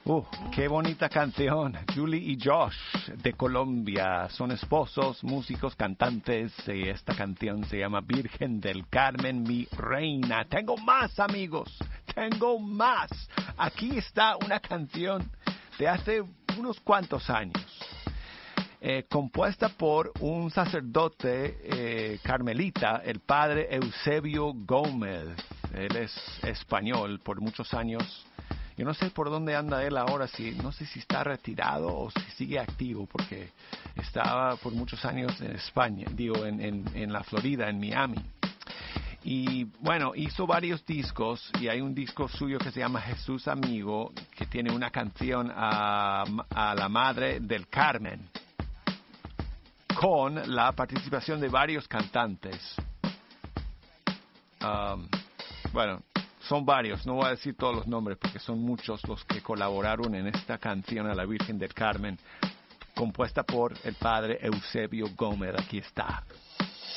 Qué bonita canción. Julie y Josh de Colombia son esposos, músicos, cantantes. Y esta canción se llama Virgen del Carmen, mi reina. Tengo más, amigos. Tengo más. Aquí está una canción de hace unos cuantos años. Compuesta por un sacerdote carmelita, el padre Eusebio Gómez. Él es español por muchos años. Yo no sé por dónde anda él ahora, no sé si está retirado o si sigue activo, porque estaba por muchos años en España, en la Florida, en Miami. Y bueno, hizo varios discos, y hay un disco suyo que se llama Jesús Amigo, que tiene una canción a la Madre del Carmen, con la participación de varios cantantes. Son varios, no voy a decir todos los nombres porque son muchos los que colaboraron en esta canción a la Virgen del Carmen, compuesta por el padre Eusebio Gómez. Aquí está.